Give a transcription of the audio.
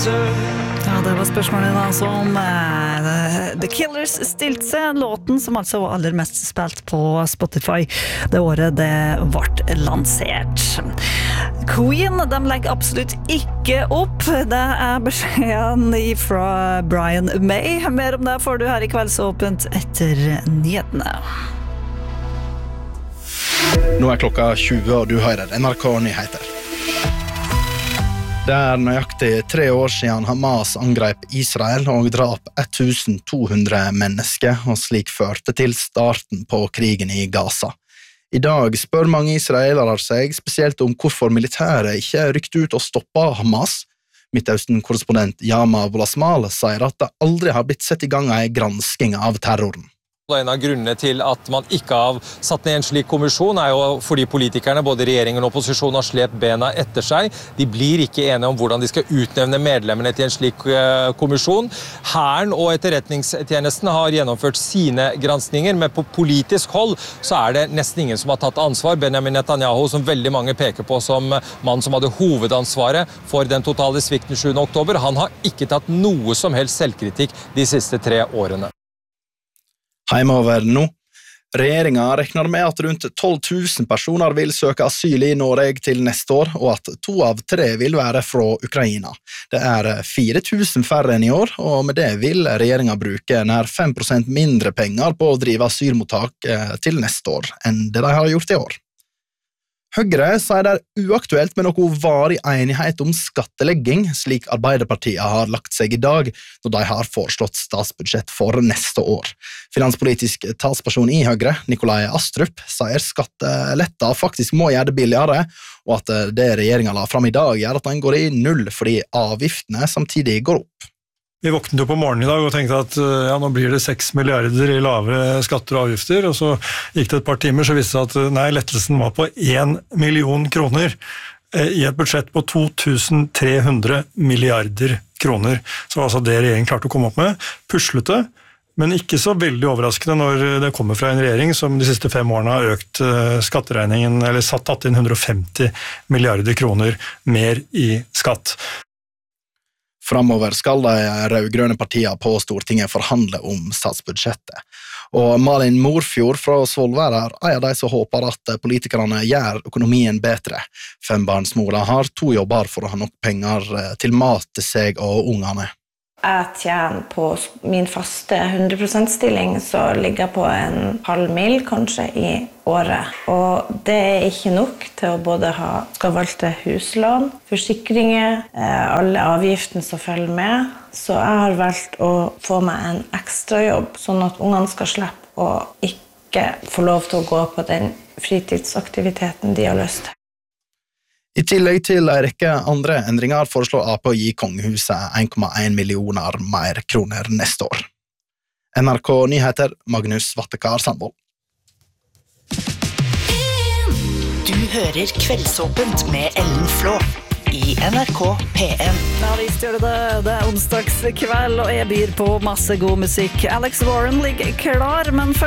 Ja, det var spørsmålet da som The Killers stilte seg, låten som altså var aller mest spilt på Spotify det året det ble lansert. Queen, de legger absolutt ikke opp. Det beskjeden fra Brian May. Mer om det får du her i Kveldsåpent etter nyhetene. Nå klokka 20, og du hører NRK Nyheter. Det nøyaktig 3 år siden Hamas angrep Israel og drap 1200 mennesker, og slik førte til starten på krigen i Gaza. I dag spør mange israelere seg spesielt om hvorfor militæret ikke rykte ut og stoppet Hamas. Midtøsten-korrespondent Yama Wolasmal sier at det aldri har blitt sett i gang en gransking av terroren. En av grunnene til at man ikke har satt ned en slik kommisjon jo fordi politikerne, både regjeringen og opposisjonen, har slept bena etter seg. De blir ikke enige om hvordan de skal utnevne medlemmene til en slik kommisjon. Hæren og etterretningstjenesten har gjennomført sine granskninger, men på politisk hold så det nesten ingen som har tatt ansvar. Benjamin Netanyahu, som veldig mange peker på som mann som hadde hovedansvaret for den totale svikten 7. oktober, han har ikke tatt noe som helst selvkritikk de siste 3 årene. Heimover nå. Regjeringen regner med at rundt 12 000 personer vil søke asyl i Norge til neste år, og at 2 av 3 vil være fra Ukraina. Det 4 000 færre enn i år, og med det vil regjeringen bruke nær 5% mindre penger på å drive asylmottak til neste år enn det de har gjort i år. Høyre sier det uaktuelt med noe varig enighet om skattelegging, slik Arbeiderpartiet har lagt seg i dag, når de har foreslått statsbudsjett for neste år. Finanspolitisk talsperson i Høyre, Nikolai Astrup, sier skatteletta faktisk må gjøre det billigere, og at det regjeringen la fram i dag gjør at den går i null fordi avgiftene samtidig går opp. Vi våknet jo på morgenen i dag og tenkte at nå blir det 6 milliarder i lavere skatter og avgifter, og så gikk det et par timer, så viste det at lettelsen var på 1 million kroner i et budsjett på 2300 milliarder kroner. Så var altså det regjeringen klarte å komme opp med, puslete, men ikke så veldig overraskende når det kommer fra en regjering som de siste 5 årene har økt skatteregningen, eller tatt inn 150 milliarder kroner mer i skatt. Framover skal de rød-grønne partiene på Stortinget forhandle om statsbudsjettet. Og Malin Morfjord fra Svolvær en av de som håper at politikerne gjør økonomien bedre. 5-barnsmora har 2 jobber for å ha nok penger til mat til seg og ungene. Jeg tjener på min faste 100%-stilling, så ligger jeg på en halv mil kanskje i året. Og det ikke nok til å både skal valgte huslån, forsikringer, alle avgiftene som følger med. Så jeg har valgt å få meg en ekstra jobb, sånn at ungene skal slippe å ikke få lov til å gå på den fritidsaktiviteten de har lyst til. I tillegg til en rekke andre endringer foreslår Ap å gi kongehuset 1,1 millioner mer kroner neste år. NRK Nyheter, Magnus Vattekar Sandvold. Du hører Kveldsåpent med Ellen Flå i NRK P1. Ja, visst gjør det. Det onsdagskveld, og jeg byr på masse god musikk. Alex Warren ligger klar, men